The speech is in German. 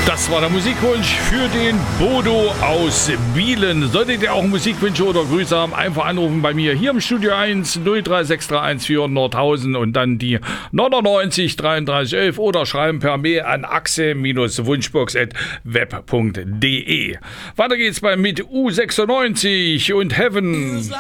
Das war der Musikwunsch für den Bodo aus Bielen. Solltet ihr auch Musikwünsche oder Grüße haben, einfach anrufen bei mir hier im Studio 1 03631 4 Nordhausen und dann die 99 33 11 oder schreiben per Mail an axe-wunschbox@web.de. Weiter geht's mit U96 und Heaven.